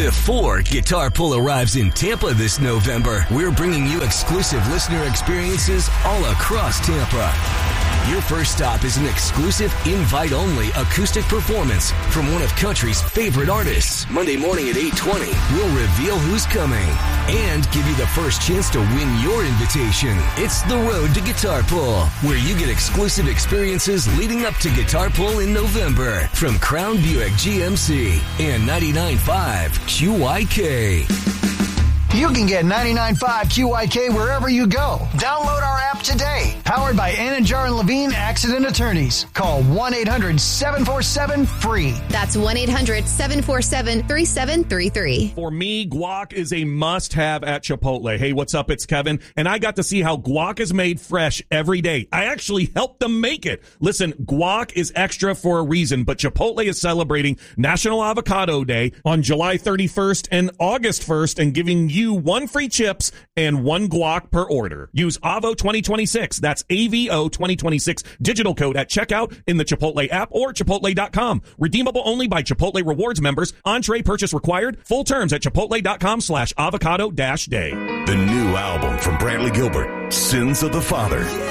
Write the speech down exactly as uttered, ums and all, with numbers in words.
Before Guitar Pull arrives in Tampa this November, we're bringing you exclusive listener experiences all across Tampa. Your first stop is an exclusive invite-only acoustic performance from one of country's favorite artists. Monday morning at eight twenty, we'll reveal who's coming and give you the first chance to win your invitation. It's The Road to Guitar Pull, where you get exclusive experiences leading up to Guitar Pull in November from Crown Buick G M C and ninety-nine point five Q Y K. You can get ninety-nine point five Q Y K wherever you go. Download our app today. Powered by Anidjar and Levine Accident Attorneys. Call one eight hundred seven four seven free. That's one eight hundred seven four seven three seven three three. For me, guac is a must-have at Chipotle. Hey, what's up? It's Kevin, and I got to see how guac is made fresh every day. I actually helped them make it. Listen, guac is extra for a reason, but Chipotle is celebrating National Avocado Day on July thirty-first and August first and giving you one free chips and one guac per order. Use A V O twenty twenty-six. That's A V O twenty twenty-six digital code at checkout in the Chipotle app or chipotle dot com. Redeemable only by Chipotle Rewards members. Entree purchase required. Full terms at chipotle dot com slash avocado dash day. The new album from Brantley Gilbert, Sins of the Father.